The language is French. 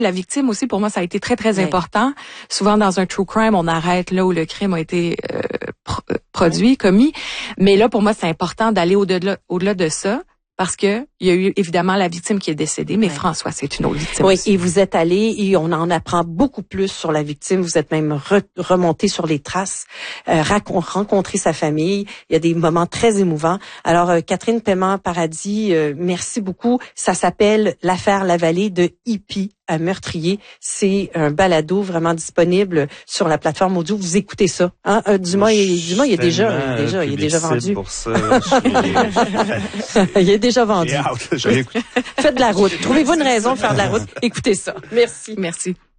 La victime aussi, pour moi, ça a été très, très important. Souvent, dans un true crime, on arrête là où le crime a été produit, commis. Mais là, pour moi, c'est important d'aller au-delà de ça. Parce que il y a eu évidemment la victime qui est décédée, mais François, c'est une autre victime. Oui, aussi. et vous êtes allé et on en apprend beaucoup plus sur la victime. Vous êtes même remonté sur les traces, rencontré sa famille. Il y a des moments très émouvants. Alors, Catherine Paiement-Paradis, merci beaucoup. Ça s'appelle L'affaire Lavallée de Hippie à Meurtrier. C'est un balado vraiment disponible sur la plateforme audio. Vous écoutez ça, hein? Dumas, il est déjà vendu. Pour ça, Il est déjà vendu. J'ai hâte, je vais écouter. Faites de la route. Trouvez-vous une raison de faire de la route. Écoutez ça. Merci. Merci.